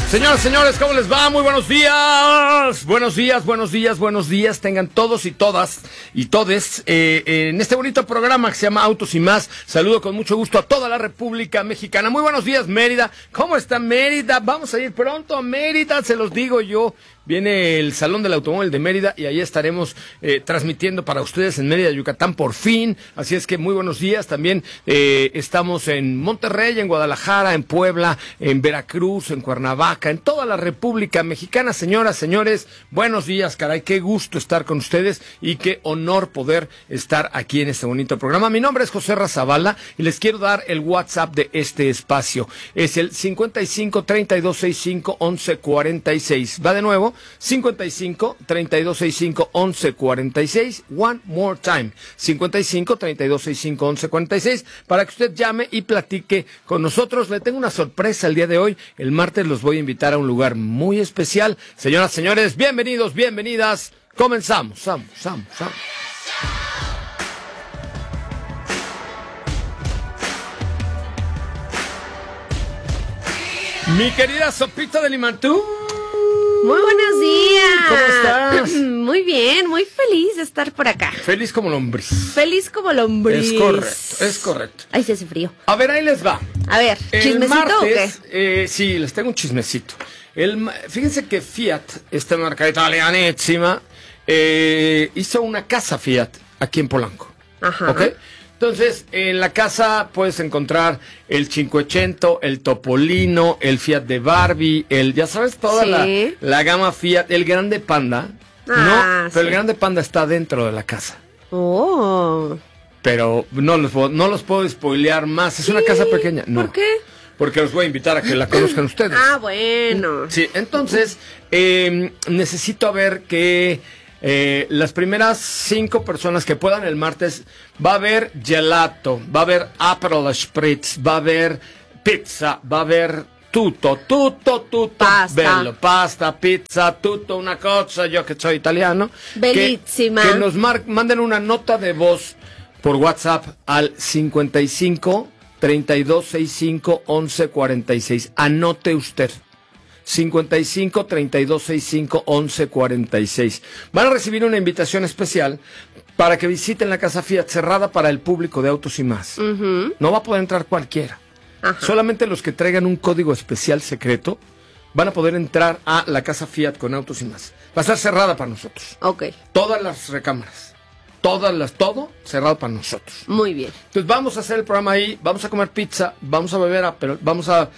Señoras, señores, ¿cómo les va? Muy buenos días. Buenos días, buenos días, buenos días. Tengan todos y todas y todes en este bonito programa que se llama Autos y Más. Saludo con mucho gusto a toda la República Mexicana. Muy buenos días, Mérida. ¿Cómo está Mérida? Vamos a ir pronto a Mérida, se los digo yo. Viene el Salón del Automóvil de Mérida y ahí estaremos transmitiendo para ustedes en Mérida, Yucatán, por fin. Así es que muy buenos días. También estamos en Monterrey, en Guadalajara, en Puebla, en Veracruz, en Cuernavaca, en toda la República Mexicana. Señoras, señores, buenos días, caray. Qué gusto estar con ustedes y qué honor poder estar aquí en este bonito programa. Mi nombre es José Razabala y les quiero dar el WhatsApp de este espacio. Es el 55 32 65 11 46. Va de nuevo. 55 32 65 11 46. One more time. 55 32 65 11 46 para que usted llame y platique con nosotros. Le tengo una sorpresa el día de hoy. El martes los voy a invitar a un lugar muy especial. Señoras, señores, bienvenidos, bienvenidas. Comenzamos. Vamos. Mi querida Sopita de Limantú. Muy buenos días. ¿Cómo estás? Muy bien, muy feliz de estar por acá. Feliz como lombriz. Feliz como lombriz. Es correcto. Ahí se hace frío. A ver, ahí les va. A ver, ¿chismecito martes, o qué? Sí, les tengo un chismecito. Fíjense que Fiat, esta marca italianísima, hizo una casa Fiat aquí en Polanco. Ajá. ¿Ok? Entonces, en la casa puedes encontrar el 580, el Topolino, el Fiat de Barbie, ya sabes, toda la gama Fiat, el Grande Panda. No, pero el Grande Panda está dentro de la casa. Oh. Pero no los puedo spoilear más. Es una casa pequeña. No. ¿Por qué? Porque los voy a invitar a que la conozcan ustedes. Ah, bueno. Sí, entonces, necesito ver que las primeras 5 personas que puedan el martes, va a haber gelato, va a haber Aperol Spritz, va a haber pizza, va a haber tutto, pasta. bello, pasta, pizza, tutto, una cosa, yo que soy italiano. Bellísima. Que nos manden una nota de voz por WhatsApp al 55 32 65 11 46. Anote usted. 55 32 65 11 46. Van a recibir una invitación especial para que visiten la casa Fiat, cerrada para el público de Autos y Más. Uh-huh. No va a poder entrar cualquiera. Ajá. Solamente los que traigan un código especial secreto van a poder entrar a la casa Fiat con Autos y Más. Va a estar cerrada para nosotros. Ok. Todas las recámaras. Todo cerrado para nosotros. Muy bien. Entonces vamos a hacer el programa ahí, vamos a comer pizza, vamos a beber, pero vamos a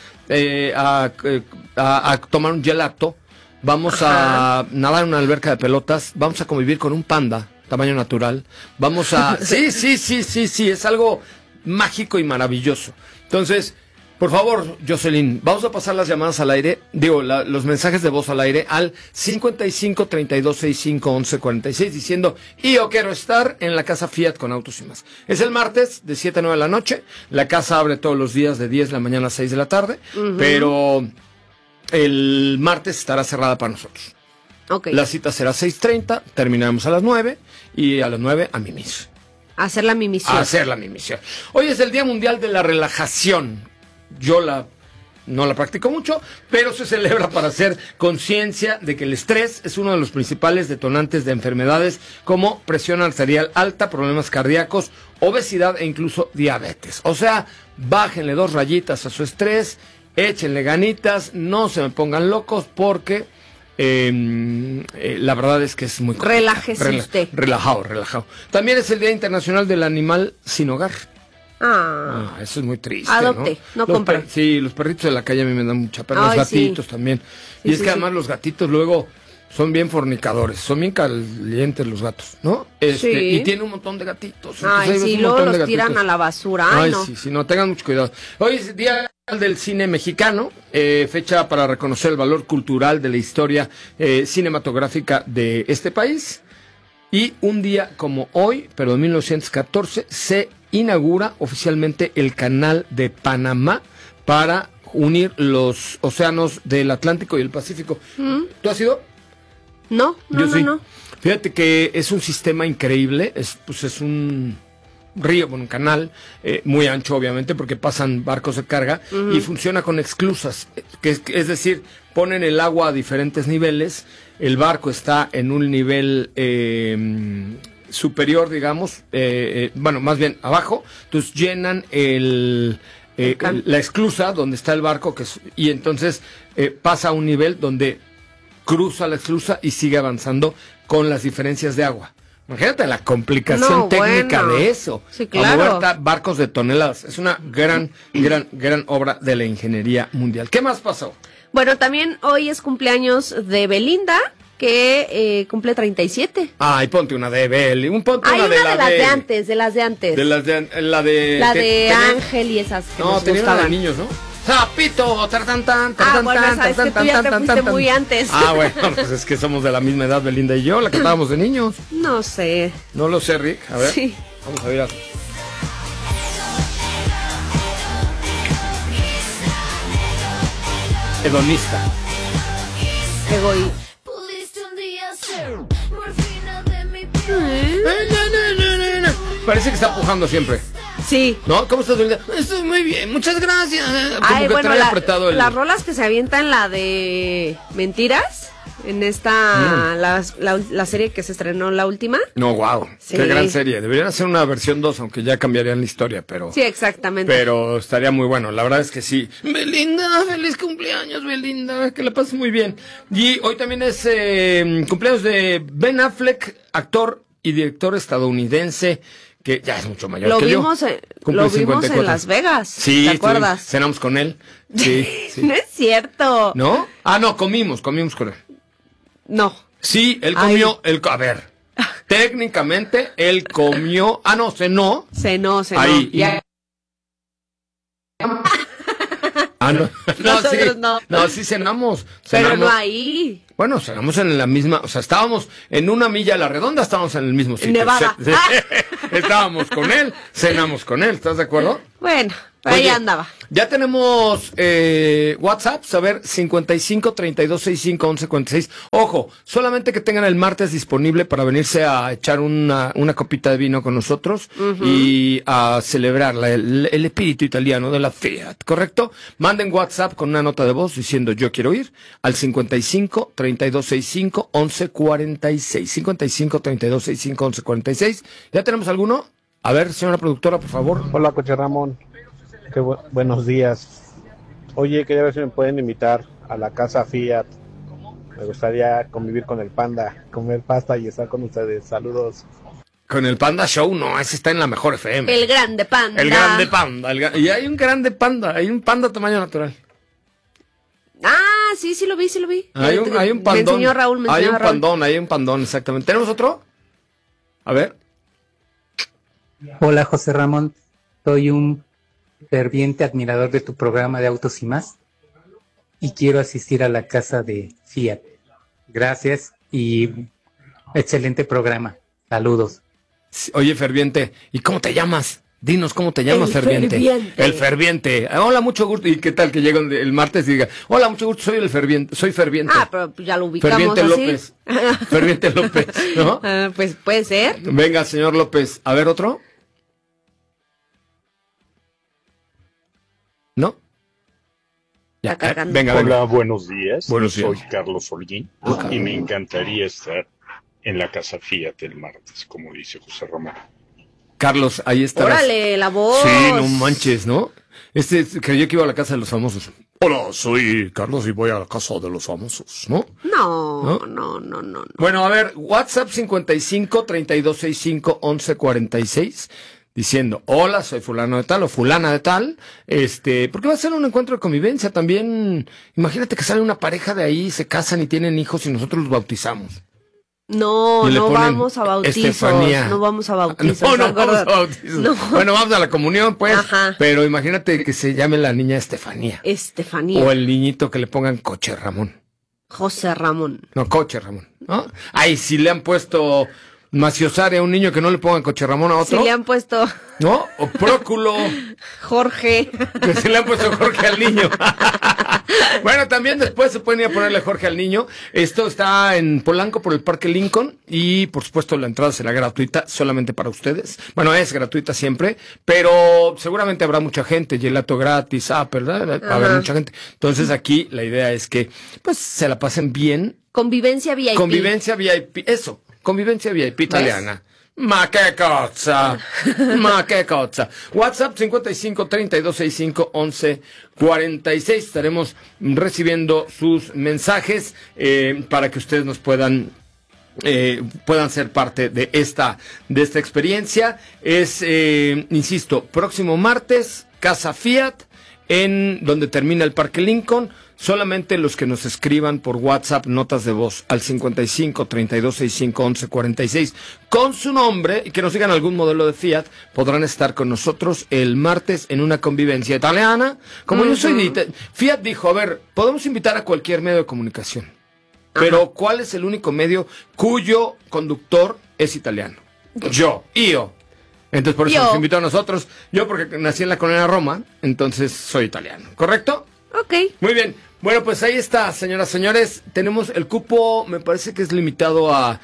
tomar un gelato, vamos a nadar en una alberca de pelotas, vamos a convivir con un panda, tamaño natural, vamos a... Sí, es algo mágico y maravilloso. Entonces, por favor, Jocelyn, vamos a pasar las llamadas al aire, los mensajes de voz al aire al 55 32 65 11 46 diciendo, y yo quiero estar en la casa Fiat con Autos y Más. Es el martes de 7 a 9 de la noche, la casa abre todos los días de 10 de la mañana a 6 de la tarde, pero el martes estará cerrada para nosotros. Okay. La cita será 6:30, terminaremos a las 9 y a las 9 a mimir. Hacer la mimisión. Hoy es el Día Mundial de la Relajación. Yo no la practico mucho, pero se celebra para hacer conciencia de que el estrés es uno de los principales detonantes de enfermedades como presión arterial alta, problemas cardíacos, obesidad e incluso diabetes. O sea, bájenle 2 rayitas a su estrés, échenle ganitas, no se me pongan locos porque la verdad es que es muy complicado. Relájese usted. Relajado. También es el Día Internacional del Animal Sin Hogar. Eso es muy triste. Adopte, no compre. Sí, los perritos de la calle a mí me dan mucha pena. Los gatitos también. Y es que además los gatitos luego son bien fornicadores, son bien calientes los gatos, ¿no? Y tiene un montón de gatitos. Luego los tiran a la basura. No, tengan mucho cuidado. Hoy es Día del Cine Mexicano, fecha para reconocer el valor cultural de la historia cinematográfica de este país. Y un día como hoy, pero en 1914, se inaugura oficialmente el Canal de Panamá para unir los océanos del Atlántico y el Pacífico. ¿Tú has ido? No. Fíjate que es un sistema increíble, es un río, un canal muy ancho, obviamente, porque pasan barcos de carga, y funciona con esclusas, es decir, ponen el agua a diferentes niveles, el barco está en un nivel superior, digamos, bueno, más bien abajo, entonces llenan la esclusa donde está el barco, y entonces pasa a un nivel donde cruza la esclusa y sigue avanzando con las diferencias de agua. Imagínate la complicación técnica de eso. Sí, claro. Mover barcos de toneladas. Es una gran obra de la ingeniería mundial. ¿Qué más pasó? Bueno, también hoy es cumpleaños de Belinda, que cumple 37. Ay, ponte una de Beli. Hay una de las de antes. La de Ángel y esas que no, tenía una de niños, ¿no? Zapito, bueno, sabes que tú ya te fuiste muy antes. Bueno, pues es que somos de la misma edad, Belinda y yo, la que estábamos de niños. No sé. No lo sé, Rick. A ver. Sí. Vamos a ver. Hedonista. Parece que está pujando siempre. Sí. ¿No? ¿Cómo estás, Belinda? Estoy muy bien, muchas gracias. Ay, bueno, las rolas que se avientan, la de Mentiras, en esta, la serie que se estrenó, la última. No, wow, sí. Qué gran serie. Deberían hacer una versión 2, aunque ya cambiarían la historia, pero... Sí, exactamente. Pero estaría muy bueno, la verdad es que sí. Belinda, feliz cumpleaños, Belinda, que la pases muy bien. Y hoy también es cumpleaños de Ben Affleck, actor y director estadounidense, que ya es mucho mayor que yo. Lo vimos en Las Vegas, sí, ¿te acuerdas? Cenamos con él. Sí, sí. No es cierto. ¿No? No, comimos con él. No. Sí, él comió, a ver, técnicamente él comió, cenó. Cenó. Ahí. Ya. Nosotros no. No, sí cenamos. Pero no ahí. Bueno, cenamos en la misma, o sea, estábamos en una milla a la redonda, estábamos en el mismo sitio. Nevada. Estábamos con él, cenamos con él, ¿estás de acuerdo? Bueno, ahí andaba. Ya tenemos WhatsApp, a ver, 55 32 65 11 46. Ojo, solamente que tengan el martes disponible para venirse a echar una copita de vino con nosotros y a celebrar el espíritu italiano de la Fiat, ¿correcto? Manden WhatsApp con una nota de voz diciendo yo quiero ir al 55 32 65 11 46. 55 32 65 11 46. ¿Ya tenemos alguno? A ver, señora productora, por favor. Hola, Coche Ramón. Qué buenos días. Oye, quería ver si me pueden invitar a la casa Fiat. Me gustaría convivir con el Panda, comer pasta y estar con ustedes. Saludos. Con el Panda Show, no, ese está en la mejor FM. El Grande Panda. El Grande Panda. Y hay un Grande Panda, hay un panda tamaño natural. Sí lo vi. Hay un pandón. Me enseñó Raúl, hay un pandón, exactamente. ¿Tenemos otro? A ver. Hola, José Ramón. Soy un ferviente admirador de tu programa de Autos y Más y quiero asistir a la casa de Fiat. Gracias y excelente programa. Saludos. Oye, ferviente, ¿y cómo te llamas? Dinos cómo te llamas, ferviente. El ferviente. Hola, mucho gusto. ¿Y qué tal que llega el martes y diga, hola, mucho gusto, soy ferviente? Pero ya lo ubicamos Ferviente así. López. Ferviente López, ¿no? Pues puede ser. Venga, señor López. A ver, ¿otro? ¿No? Ya, venga. Hola, buenos días. Buenos días. Soy Carlos Holguín y me encantaría estar en la casa Fiat el martes, como dice José Ramón. Carlos, ahí está. Órale, la voz. Sí, no manches, ¿no? Creyó que iba a la casa de los famosos. Hola, soy Carlos y voy a la casa de los famosos, ¿no? No. Bueno, a ver, WhatsApp 55 32 65 11 46. Diciendo, hola, soy fulano de tal o fulana de tal, porque va a ser un encuentro de convivencia también. Imagínate que sale una pareja de ahí, se casan y tienen hijos y nosotros los bautizamos. No vamos a bautizos. Estefanía. No vamos a bautizos. No vamos a bautizos. No. Bueno, vamos a la comunión, pues. Ajá. Pero imagínate que se llame la niña Estefanía. O el niñito que le pongan Coche Ramón. José Ramón. No, Coche Ramón, ¿no? Ay, si le han puesto Maciosare a un niño, que no le pongan Coche Ramón a otro. Si le han puesto... ¿No? O Próculo. Jorge. Que se le han puesto Jorge al niño. Bueno, también después se pueden ir a ponerle Jorge al niño. Esto está en Polanco por el Parque Lincoln y por supuesto la entrada será gratuita solamente para ustedes. Bueno, es gratuita siempre, pero seguramente habrá mucha gente, gelato gratis, ¿verdad? Va a haber mucha gente. Entonces aquí la idea es que pues se la pasen bien. Convivencia VIP. Convivencia VIP, eso, convivencia VIP italiana. Ma che cosa, ma che cosa. WhatsApp 55 32 65 11 46. Estaremos recibiendo sus mensajes para que ustedes nos puedan ser parte de esta experiencia. Es, insisto, próximo martes, Casa Fiat, en donde termina el Parque Lincoln. Solamente los que nos escriban por WhatsApp notas de voz al 55 32 65 11 46 con su nombre y que nos digan algún modelo de Fiat podrán estar con nosotros el martes en una convivencia italiana. Como yo soy de Fiat dijo, a ver, podemos invitar a cualquier medio de comunicación, pero ¿cuál es el único medio cuyo conductor es italiano? Yo. Entonces por eso nos invitó a nosotros. Yo porque nací en la colonia Roma, entonces soy italiano, ¿correcto? Ok. Muy bien. Bueno, pues ahí está, señoras, señores. Tenemos el cupo, me parece que es limitado a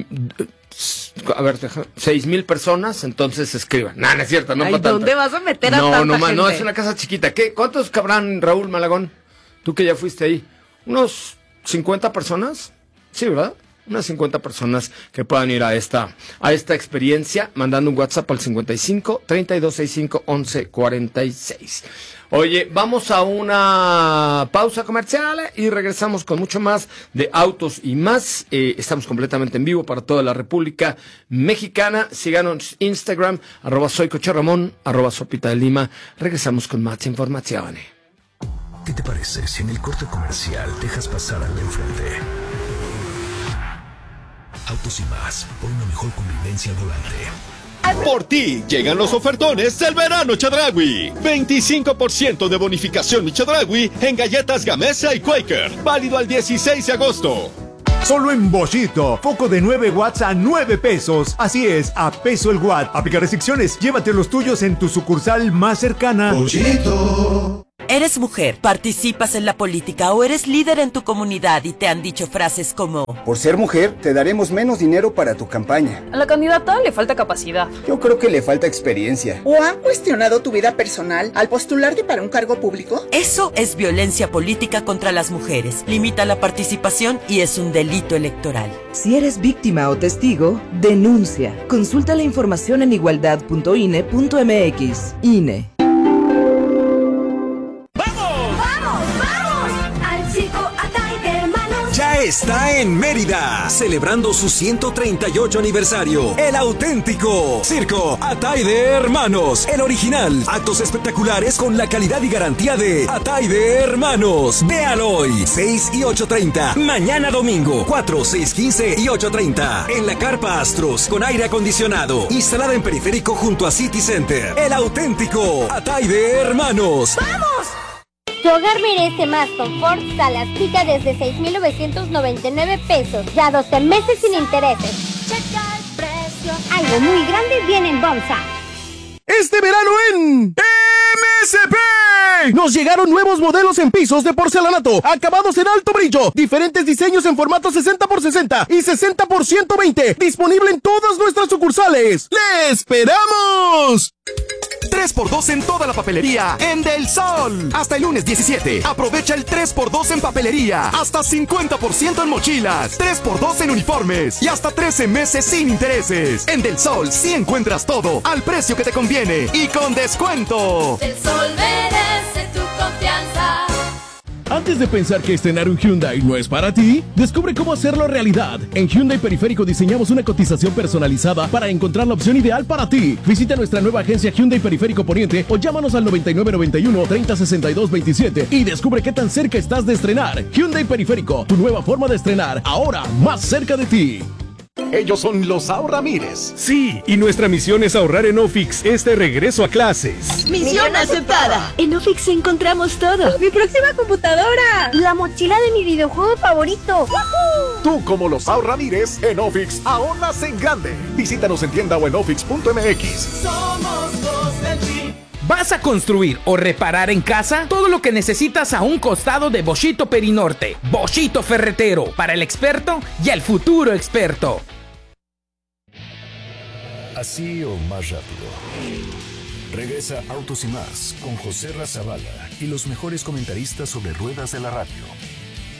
6,000 personas, entonces escriban. No es cierto, no para tanto. ¿Dónde vas a meter a tanta gente? No, es una casa chiquita. ¿Cuántos cabrán, Raúl Malagón? Tú que ya fuiste ahí. ¿Unos 50 personas? Sí, ¿verdad? Unas 50 personas que puedan ir a esta experiencia, mandando un WhatsApp al 55 32 65 11 46. Oye, vamos a una pausa comercial y regresamos con mucho más de Autos y Más. Estamos completamente en vivo para toda la República Mexicana. Síganos Instagram, @soycocherramón, @sopita de Lima. Regresamos con más información. ¿Qué te parece si en el corte comercial dejas pasar al de enfrente? Autos y Más, por una mejor convivencia al volante. Por ti llegan los ofertones del verano Chedraui. 25% de bonificación Chedraui en galletas Gamesa y Quaker. Válido al 16 de agosto. Solo en Bollito. Foco de 9 watts a 9 pesos. Así es, a peso el watt. Aplica restricciones. Llévate los tuyos en tu sucursal más cercana. Bollito. ¿Eres mujer, participas en la política o eres líder en tu comunidad y te han dicho frases como: por ser mujer, te daremos menos dinero para tu campaña? A la candidata le falta capacidad. Yo creo que le falta experiencia. ¿O han cuestionado tu vida personal al postularte para un cargo público? Eso es violencia política contra las mujeres. Limita la participación y es un delito electoral. Si eres víctima o testigo, denuncia. Consulta la información en igualdad.ine.mx. INE. Está en Mérida, celebrando su 138 aniversario. El auténtico Circo Atay de Hermanos, el original. Actos espectaculares con la calidad y garantía de Atay de Hermanos. Véalo hoy, 6 y 8:30. Mañana domingo, 4, 6, 15 y 8:30. En la Carpa Astros, con aire acondicionado, instalada en periférico junto a City Center. El auténtico Atay de Hermanos. ¡Vamos! Tu hogar merece más confort. Salas Pica desde 6,999 pesos. Ya 12 meses sin intereses. Checa el precio. Algo muy grande viene en Bomsa. Este verano en MSP nos llegaron nuevos modelos en pisos de porcelanato, acabados en alto brillo, diferentes diseños en formato 60x60 y 60x120, disponible en todas nuestras sucursales. ¡Le esperamos! 3x2 en toda la papelería en Del Sol. Hasta el lunes 17. Aprovecha el 3x2 en papelería. Hasta 50% en mochilas. 3x2 en uniformes. Y hasta 13 meses sin intereses. En Del Sol sí encuentras todo al precio que te conviene y con descuento. Del Sol merece tu confianza. Antes de pensar que estrenar un Hyundai no es para ti, descubre cómo hacerlo realidad. En Hyundai Periférico diseñamos una cotización personalizada para encontrar la opción ideal para ti. Visita nuestra nueva agencia Hyundai Periférico Poniente o llámanos al 9991-306227 y descubre qué tan cerca estás de estrenar. Hyundai Periférico, tu nueva forma de estrenar, ahora más cerca de ti. Ellos son los Ahorramires. Sí, y nuestra misión es ahorrar en Ofix este regreso a clases. ¡Misión aceptada! En Ofix encontramos todo. ¡Mi próxima computadora! ¡La mochila de mi videojuego favorito! ¡Woohoo! Tú, como los Ahorramires, en Ofix ahorras en grande. Visítanos en tienda o en ofix.mx. Somos los del Tri. ¿Vas a construir o reparar en casa? Todo lo que necesitas a un costado de Boschito Perinorte. Boschito Ferretero, para el experto y el futuro experto. Así o más rápido. Regresa Autos y Más con José Razabala y los mejores comentaristas sobre ruedas de la radio.